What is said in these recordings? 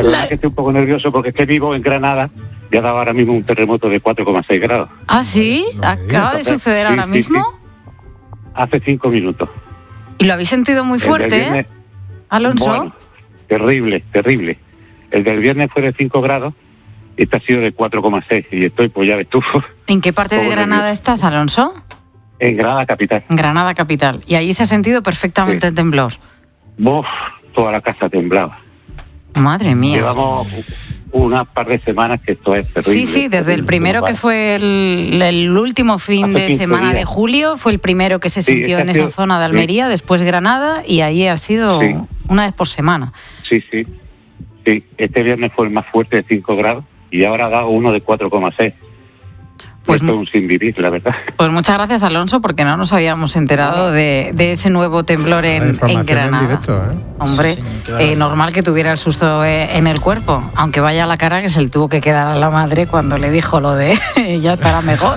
Perdona que estoy un poco nervioso porque es que vivo en Granada y ha dado ahora mismo un terremoto de 4,6 grados. ¿Ah, sí? ¿Acaba de suceder ahora mismo? Sí. Hace 5 minutos. ¿Y lo habéis sentido muy fuerte, viernes, Alonso? Bueno, terrible. El del viernes fue de 5 grados y este ha sido de 4,6 y estoy, pues ya ves tú. ¿En qué parte de Granada estás, Alonso? En Granada capital. Granada capital. Y ahí se ha sentido perfectamente el temblor. Toda la casa temblaba. Madre mía. Llevamos unas par de semanas que esto es terrible. Sí, desde el primero que fue el último fin de semana de julio, fue el primero que se sintió en esa zona de Almería, después Granada, y ahí ha sido una vez por semana. Sí. Este viernes fue el más fuerte de 5 grados y ahora ha dado uno de 4,6. Pues esto es un sin vivir, la verdad. Pues muchas gracias, Alonso, porque no nos habíamos enterado de ese nuevo temblor en Granada. En directo, Hombre, normal que tuviera el susto en el cuerpo, aunque vaya a la cara que se le tuvo que quedar a la madre cuando le dijo lo de ya estará mejor.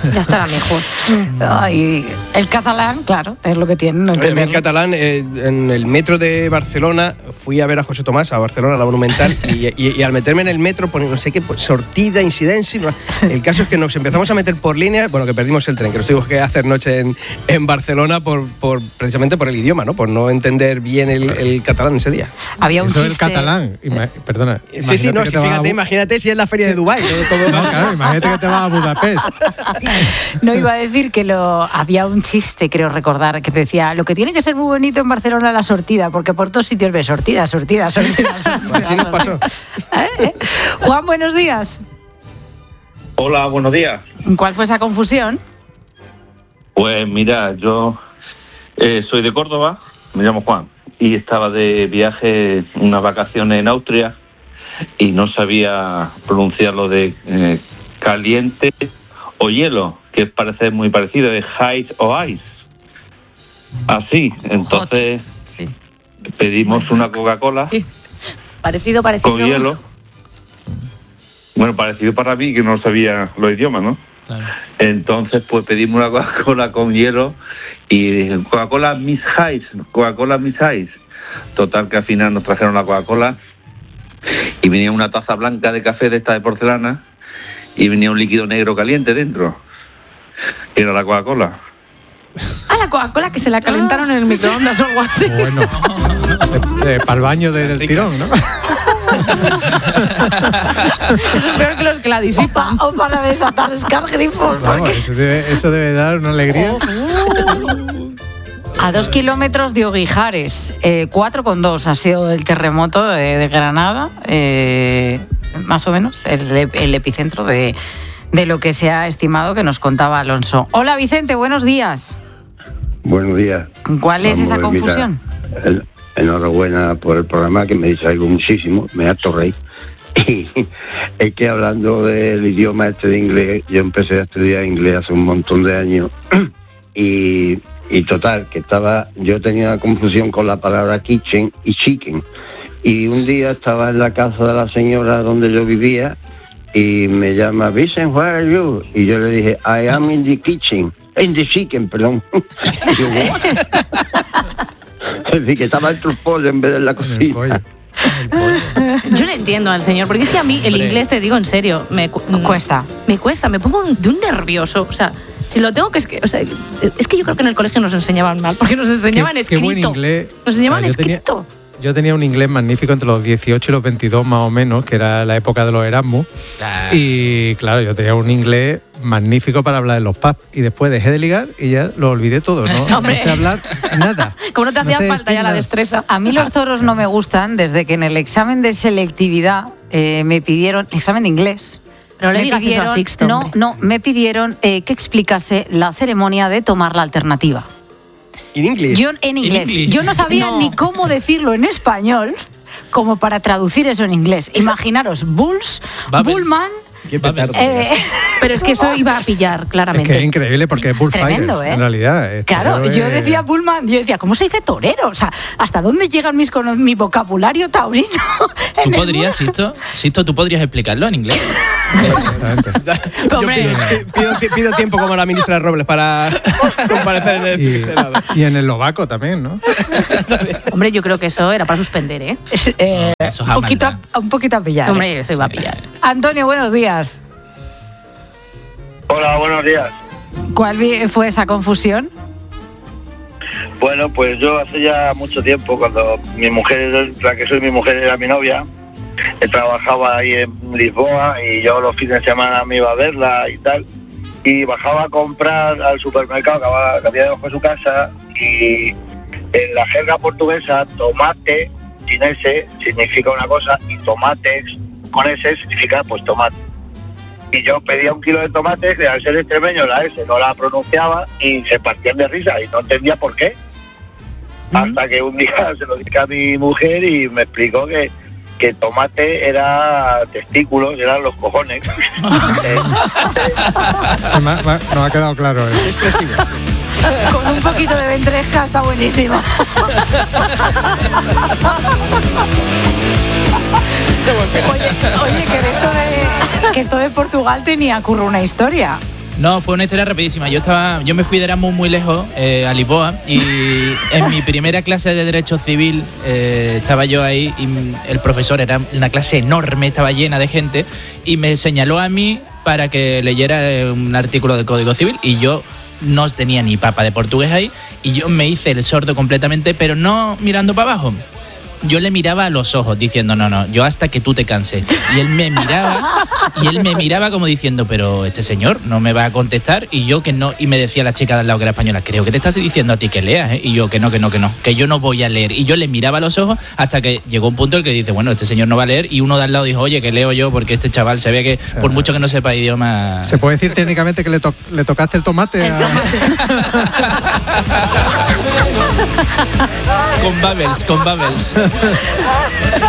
Ay, el catalán, claro, es lo que tiene, no entenderlo. El catalán, en el metro de Barcelona, fui a ver a José Tomás, a Barcelona, a la Monumental, y al meterme en el metro, no sé qué, sortida, incidencia, el caso es que nos empezamos a meter por líneas, que perdimos el tren, que nos tuvimos que hacer noche en Barcelona precisamente por el idioma, ¿no? Por no entender bien el catalán ese día. Había un chiste... del catalán, perdona. Sí, fíjate, imagínate si es la feria de Dubái. Claro, imagínate que te vas a Budapest. No, iba a decir que había un chiste, creo recordar, que decía, lo que tiene que ser muy bonito en Barcelona es la sortida, porque por todos sitios ves sortida. Así nos pasó. Juan, buenos días. Hola, buenos días. ¿Cuál fue esa confusión? Pues mira, yo soy de Córdoba, me llamo Juan, y estaba de viaje, unas vacaciones en Austria, y no sabía pronunciar lo de caliente o hielo, que parece muy parecido, de hot o ice. Así, entonces pedimos una Coca-Cola. Parecido. Con hielo. Bueno, parecido para mí, que no sabía los idiomas, ¿no? Claro. Entonces, pues pedimos una Coca-Cola con hielo y Coca-Cola Miss Ice. Total, que al final nos trajeron la Coca-Cola y venía una taza blanca de café de esta de porcelana y venía un líquido negro caliente dentro. Era la Coca-Cola. La Coca-Cola que se la calentaron en el microondas o algo así. Bueno, para el baño del tirón, ¿no? Eso es peor que los que la disipan. O para desatar escargrifos. Vamos, eso debe dar una alegría. A 2 kilómetros de Oguijares, 4,2 ha sido el terremoto de Granada, más o menos, el epicentro de lo que se ha estimado, que nos contaba Alonso. Hola Vicente, buenos días. Buenos días. ¿Cuál es esa confusión? Mira, enhorabuena por el programa, que me distraigo muchísimo, me harto reír. Y es que hablando del idioma de inglés, yo empecé a estudiar inglés hace un montón de años y total, que yo tenía una confusión con la palabra kitchen y chicken. Y un día estaba en la casa de la señora donde yo vivía y me llama, Vincent, where are you? Y yo le dije, I am in the kitchen. In the chicken, perdón. Es decir, que estaba el pollo en vez de la cocina. Yo le entiendo al señor, porque es que a mí el inglés, te digo en serio, me cuesta, me pongo de un nervioso, o sea, si lo tengo es que yo creo que en el colegio nos enseñaban mal, porque nos enseñaban escrito. Qué buen inglés. Nos enseñaban escrito. Yo tenía un inglés magnífico entre los 18 y los 22 más o menos, que era la época de los Erasmus. Y claro, yo tenía un inglés magnífico para hablar en los pubs. Y después dejé de ligar y ya lo olvidé todo, ¿no? No sé hablar nada. Como no te hacía falta ya la destreza. A mí los toros no me gustan desde que en el examen de selectividad me pidieron, examen de inglés. Pero le digas eso a Sixto. No, me pidieron que explicase la ceremonia de tomar la alternativa. ¿En inglés? Yo en inglés. Yo no sabía ni cómo decirlo en español como para traducir eso en inglés. Imaginaros, Bullman. Pero es que eso iba a pillar, claramente. Es que es increíble porque es bullfighter, tremendo, ¿eh? En realidad. Claro, yo decía Bullman, yo decía, ¿cómo se dice torero? O sea, ¿hasta dónde llega mi vocabulario taurino? ¿Tú podrías, Sisto, tú podrías explicarlo en inglés? Pido tiempo como la ministra Robles para comparecer en el Senado. Y en el eslovaco también, ¿no? Hombre, yo creo que eso era para suspender, ¿eh? Un poquito a pillar. Hombre, eso iba a pillar. Antonio, buenos días. Hola, buenos días. ¿Cuál fue esa confusión? Bueno, pues yo hace ya mucho tiempo, cuando mi mujer, la que soy mi mujer, era mi novia, trabajaba ahí en Lisboa y yo los fines de semana me iba a verla y tal, y bajaba a comprar al supermercado que había debajo de su casa, y en la jerga portuguesa, tomate sin S significa una cosa y tomates con S significa pues tomate. Y yo pedía 1 kilo de tomates, que al ser extremeño la S no la pronunciaba y se partían de risa y no entendía por qué. Hasta que un día se lo dije a mi mujer y me explicó que tomate era testículos, eran los cojones. No ha quedado claro. Es expresivo. Con un poquito de ventresca está buenísimo. Oye, que esto de Portugal tenía curro una historia. No, fue una historia rapidísima. Yo me fui de Erasmus muy lejos, a Lisboa, y en mi primera clase de Derecho Civil estaba yo ahí y el profesor, era una clase enorme, estaba llena de gente, y me señaló a mí para que leyera un artículo del Código Civil, y yo no tenía ni papa de portugués ahí, y yo me hice el sordo completamente, pero no mirando para abajo. Yo le miraba a los ojos diciendo, no, yo hasta que tú te canses. Y él me miraba como diciendo, pero este señor no me va a contestar. Y yo que no, y me decía la chica de al lado que era española, creo que te estás diciendo a ti que leas, ¿eh? Y yo que no, que yo no voy a leer. Y yo le miraba a los ojos hasta que llegó un punto en el que dice, bueno, este señor no va a leer. Y uno de al lado dijo, oye, que leo yo, porque este chaval se ve que, o sea, por mucho que no sepa idioma... ¿Se puede decir técnicamente que le tocaste el tomate? Con Babels.